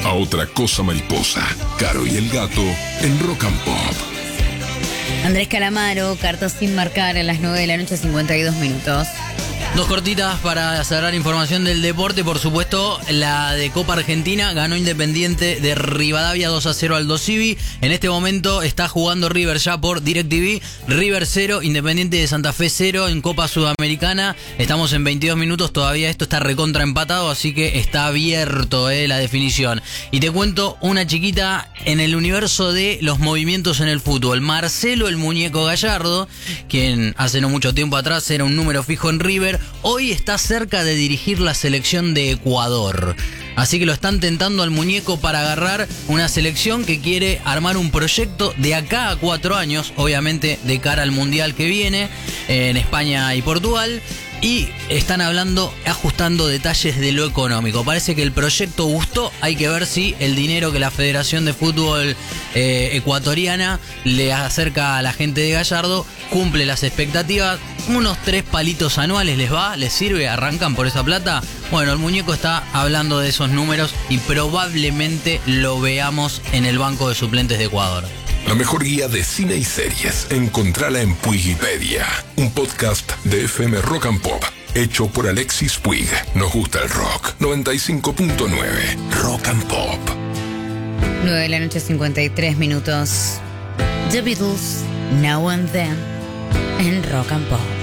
a Otra Cosa Mariposa. Caro y el Gato en Rock and Pop. Andrés Calamaro, Cartas sin marcar a las 9 de la noche, 52 minutos. Dos cortitas para cerrar información del deporte. Por supuesto, la de Copa Argentina ganó Independiente de Rivadavia 2-0 al Dosivi. En este momento está jugando River ya por DirecTV. River 0, Independiente de Santa Fe 0 en Copa Sudamericana. Estamos en 22 minutos, todavía esto está recontra empatado, así que está abierto la definición. Y te cuento una chiquita en el universo de los movimientos en el fútbol. Marcelo el Muñeco Gallardo, quien hace no mucho tiempo atrás era un número fijo en River, hoy está cerca de dirigir la selección de Ecuador. Así que lo están tentando al muñeco para agarrar una selección que quiere armar un proyecto de acá a 4 años, obviamente de cara al Mundial que viene en España y Portugal. Y están ajustando detalles de lo económico. Parece que el proyecto gustó. Hay que ver si el dinero que la Federación de Fútbol ecuatoriana le acerca a la gente de Gallardo cumple las expectativas. Unos 3 palitos anuales les sirve, arrancan por esa plata. Bueno, el muñeco está hablando de esos números y probablemente lo veamos en el banco de suplentes de Ecuador. La mejor guía de cine y series, encontrala en Puigipedia, un podcast de FM Rock and Pop, hecho por Alexis Puig. Nos gusta el rock. 95.9 Rock and Pop. 9 de la noche, 53 minutos. The Beatles, Now and Then, en Rock and Pop.